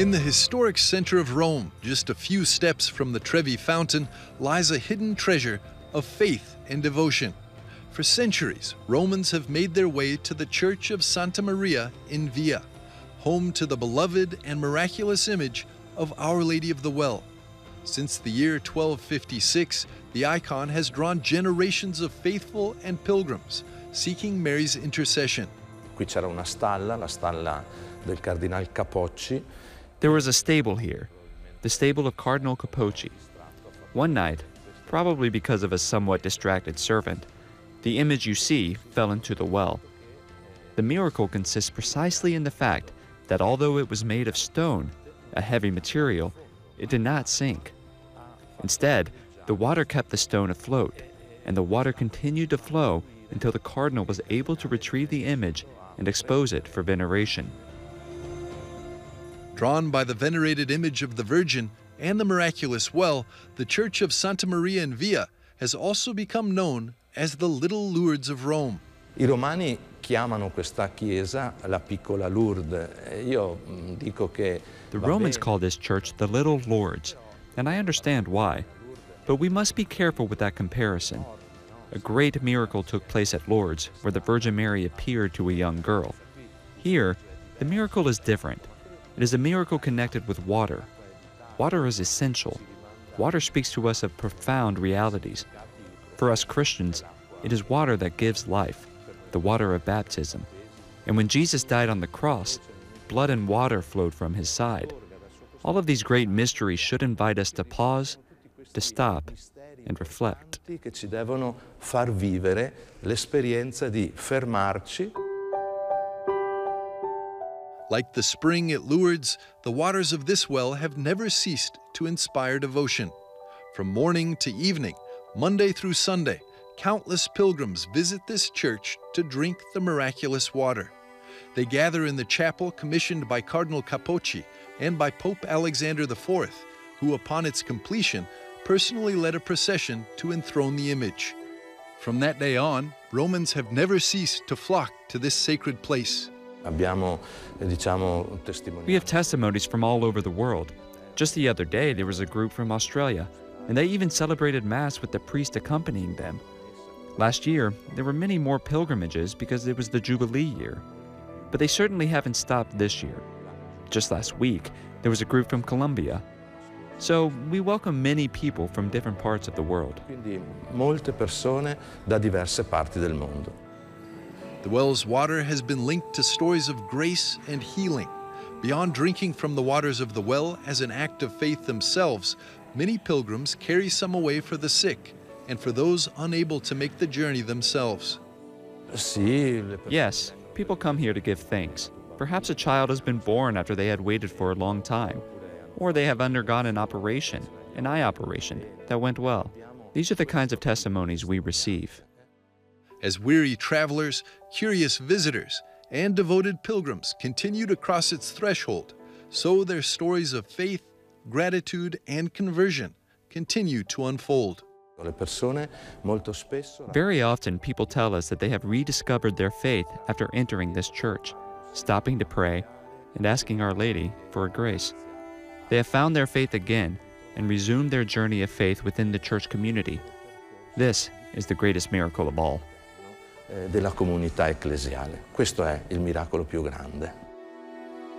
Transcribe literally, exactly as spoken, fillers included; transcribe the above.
In the historic center of Rome, just a few steps from the Trevi Fountain, lies a hidden treasure of faith and devotion. For centuries, Romans have made their way to the Church of Santa Maria in Via, home to the beloved and miraculous image of Our Lady of the Well. Since the year twelve fifty-six, the icon has drawn generations of faithful and pilgrims seeking Mary's intercession. Qui c'era una stalla, la stalla del Cardinal Capocci. There was a stable here, the stable of Cardinal Capocci. One night, probably because of a somewhat distracted servant, the image you see fell into the well. The miracle consists precisely in the fact that although it was made of stone, a heavy material, it did not sink. Instead, the water kept the stone afloat, and the water continued to flow until the cardinal was able to retrieve the image and expose it for veneration. Drawn by the venerated image of the Virgin and the miraculous well, the Church of Santa Maria in Via has also become known as the Little Lourdes of Rome. I romani chiamano questa chiesa la piccola Lourdes. Io dico che The Romans call this church the Little Lourdes, and I understand why. But we must be careful with that comparison. A great miracle took place at Lourdes, where the Virgin Mary appeared to a young girl. Here, the miracle is different. It is a miracle connected with water. Water is essential. Water speaks to us of profound realities. For us Christians, it is water that gives life, the water of baptism. And when Jesus died on the cross, blood and water flowed from his side. All of these great mysteries should invite us to pause, to stop, and reflect. Che ci devono far vivere l'esperienza di fermarci. Like the spring at Lourdes, the waters of this well have never ceased to inspire devotion. From morning to evening, Monday through Sunday, countless pilgrims visit this church to drink the miraculous water. They gather in the chapel commissioned by Cardinal Capocci and by Pope Alexander the Fourth, who upon its completion personally led a procession to enthrone the image. From that day on, Romans have never ceased to flock to this sacred place. Abbiamo, diciamo, testimonianze. We have testimonies from all over the world. Just the other day, there was a group from Australia, and they even celebrated Mass with the priest accompanying them. Last year, there were many more pilgrimages because it was the Jubilee year. But they certainly haven't stopped this year. Just last week, there was a group from Colombia. So we welcome many people from different parts of the world. Quindi molte persone da diverse parti del mondo. The well's water has been linked to stories of grace and healing. Beyond drinking from the waters of the well as an act of faith themselves, many pilgrims carry some away for the sick and for those unable to make the journey themselves. Yes, people come here to give thanks. Perhaps a child has been born after they had waited for a long time, or they have undergone an operation, an eye operation, that went well. These are the kinds of testimonies we receive. As weary travelers, curious visitors, and devoted pilgrims continue to cross its threshold, so their stories of faith, gratitude, and conversion continue to unfold. Very often, people tell us that they have rediscovered their faith after entering this church, stopping to pray, and asking Our Lady for a grace. They have found their faith again and resumed their journey of faith within the church community. This is the greatest miracle of all. Della comunità ecclesiale. Questo è il miracolo più grande.